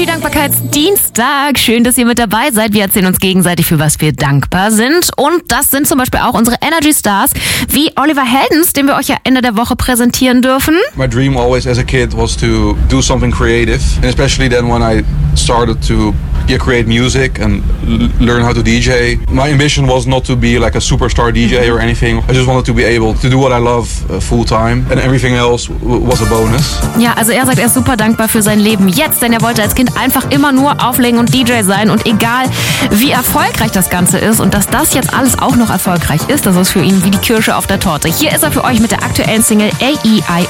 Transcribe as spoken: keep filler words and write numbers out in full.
Dankbarkeitsdienstag. Schön, dass ihr mit dabei seid. Wir erzählen uns gegenseitig, für was wir dankbar sind. Und das sind zum Beispiel auch unsere Energy Stars, wie Oliver Heldens, den wir euch ja Ende der Woche präsentieren dürfen. My dream always as a kid was to do something creative. And especially then when I started to yeah, create music and l- learn how to D J. My ambition was not to be like a superstar D J or anything. I just wanted to be able to do what I love uh, full time. And everything else w- was a bonus. Ja, also er sagt, er ist super dankbar für sein Leben jetzt, denn er wollte als Kind einfach immer nur auflegen und D J sein. Und egal, wie erfolgreich das Ganze ist und dass das jetzt alles auch noch erfolgreich ist, das ist für ihn wie die Kirsche auf der Torte. Hier ist er für euch mit der aktuellen Single A E I